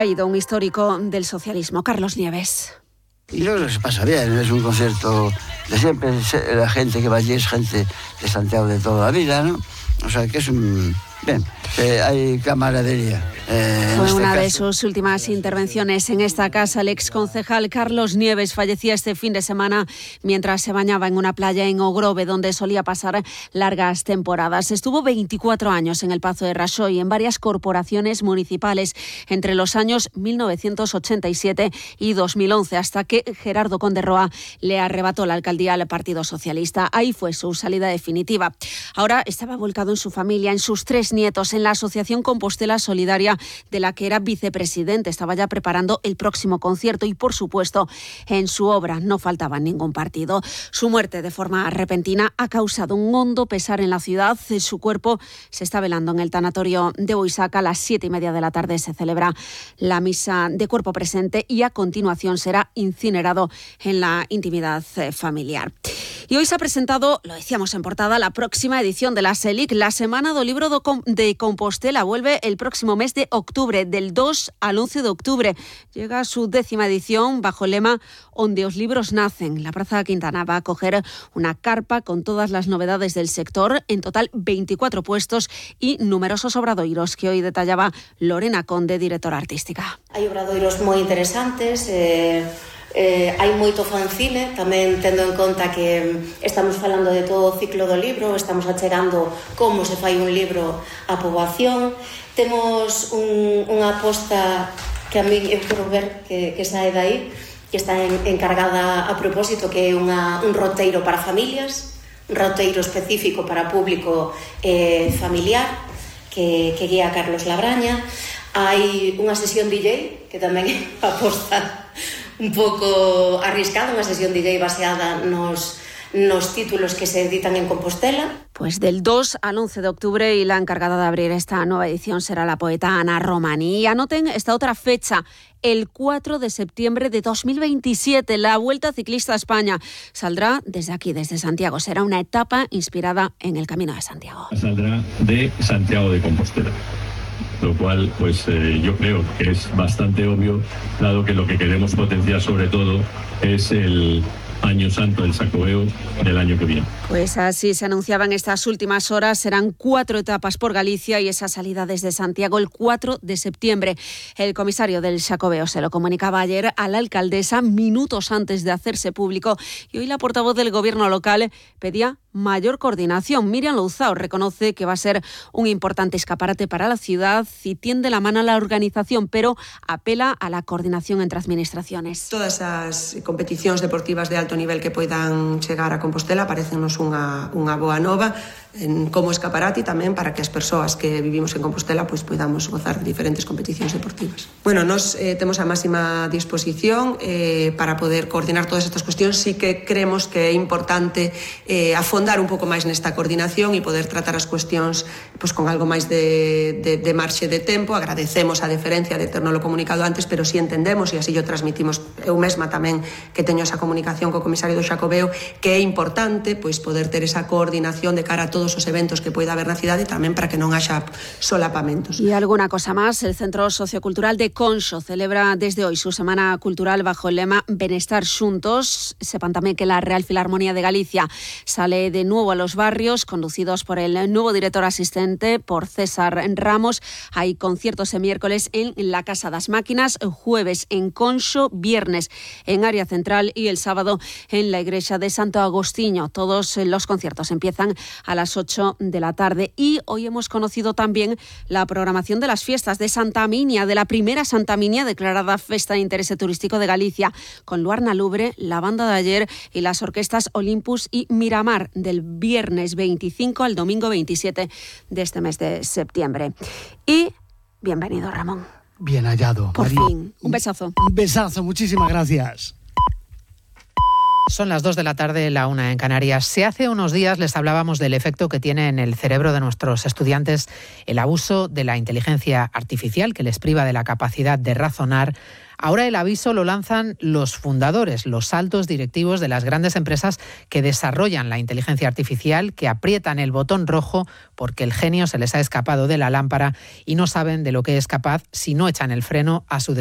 Ha ido un histórico del socialismo, Carlos Nieves. Y luego se pasa bien, es un concierto de siempre, la gente que va allí es gente de Santiago de toda la vida, ¿no? O sea que es un... Bien, hay camaradería. Fue una de sus últimas intervenciones en esta casa. El exconcejal Carlos Nieves fallecía este fin de semana mientras se bañaba en una playa en Ogrove, donde solía pasar largas temporadas. Estuvo 24 años en el Pazo de Raxoi, en varias corporaciones municipales, entre los años 1987 y 2011, hasta que Gerardo Conde Roa le arrebató la alcaldía al Partido Socialista. Ahí fue su salida definitiva. Ahora estaba volcado en su familia, en sus 3 nietos, en la Asociación Compostela Solidaria, de la que era vicepresidente. Estaba ya preparando el próximo concierto y, por supuesto, en su obra no faltaba ningún partido. Su muerte de forma repentina ha causado un hondo pesar en la ciudad. Su cuerpo se está velando en el tanatorio de Boisaca. A las 7:30 de la tarde se celebra la misa de cuerpo presente y a continuación será incinerado en la intimidad familiar. Y hoy se ha presentado, lo decíamos en portada, la próxima edición de la SELIC. La Semana do Libro de Compostela vuelve el próximo mes de octubre, del 2 al 11 de octubre. Llega su 10ª edición bajo el lema Onde os libros nacen. La Praza Quintana va a acoger una carpa con todas las novedades del sector, en total 24 puestos y numerosos obradoiros que hoy detallaba Lorena Conde, directora artística. Hai obradoiros moi interesantes, hai moito fanzine, tamén tendo en conta que estamos falando de todo o ciclo do libro, estamos achegando como se fai un libro á poboación. Temos unha aposta que a mí eu quero ver que sae dai, que está encargada a propósito, que é un roteiro para familias, un roteiro específico para público familiar, que guía Carlos Labraña. Hai unha sesión DJ, que tamén é aposta un pouco arriscada, unha sesión DJ baseada nos títulos que se editan en Compostela. Pues del 2 al 11 de octubre, y la encargada de abrir esta nueva edición será la poeta Ana Romaní. Y anoten esta otra fecha, el 4 de septiembre de 2027, la Vuelta Ciclista a España. Saldrá desde aquí, desde Santiago. Será una etapa inspirada en el Camino de Santiago. Saldrá de Santiago de Compostela. Lo cual, pues yo creo que es bastante obvio, dado que lo que queremos potenciar sobre todo es el Año Santo del Xacobeo del año que viene. Pues así se anunciaba en estas últimas horas. Serán 4 etapas por Galicia y esa salida desde Santiago el 4 de septiembre. El comisario del Xacobeo se lo comunicaba ayer a la alcaldesa minutos antes de hacerse público, y hoy la portavoz del gobierno local pedía mayor coordinación. Miriam Louzao reconoce que va a ser un importante escaparate para la ciudad y tiende la mano a la organización, pero apela a la coordinación entre administraciones. Todas as competicións deportivas de alto nivel que poidan chegar a Compostela parecennos unha boa nova como escaparate, tamén para que as persoas que vivimos en Compostela pois podamos gozar de diferentes competicións deportivas. Bueno, nos temos a máxima disposición para poder coordinar todas estas cuestións. Sí que creemos que é importante afondar un pouco máis nesta coordinación e poder tratar as cuestións pois con algo máis de marxe de tempo. Agradecemos a deferencia de ternolo comunicado antes, pero si entendemos, e así o transmitimos eu mesma tamén, que teño esa comunicación co comisario do Xacobeo, que é importante pois poder ter esa coordinación de cara a todos os eventos que poida haber na cidade, tamén para que non haxa solapamentos. Y alguna cosa más, el Centro Sociocultural de Conxo celebra desde hoy su Semana Cultural bajo el lema Benestar Xuntos. Sepan tamén que la Real Filarmonía de Galicia sale de nuevo a los barrios, conducidos por el nuevo director asistente, por César Ramos. Hay conciertos el miércoles en la Casa das Máquinas, jueves en Conxo, viernes en Área Central y el sábado en la Iglesia de Santo Agostinho. Todos los conciertos empiezan a las 8 de la tarde. Y hoy hemos conocido también la programación de las fiestas de Santa Minia, de la primera Santa Minia declarada Festa de Interés Turístico de Galicia, con Luarna Lubre, la banda de ayer y las orquestas Olympus y Miramar, del viernes 25 al domingo 27 de este mes de septiembre. Y bienvenido, Ramón. Bien hallado. Por fin. Un besazo. Un besazo, muchísimas gracias. Son las 2 de la tarde, la 1 en Canarias. Si hace unos días les hablábamos del efecto que tiene en el cerebro de nuestros estudiantes el abuso de la inteligencia artificial, que les priva de la capacidad de razonar, ahora el aviso lo lanzan los fundadores, los altos directivos de las grandes empresas que desarrollan la inteligencia artificial, que aprietan el botón rojo porque el genio se les ha escapado de la lámpara y no saben de lo que es capaz si no echan el freno a su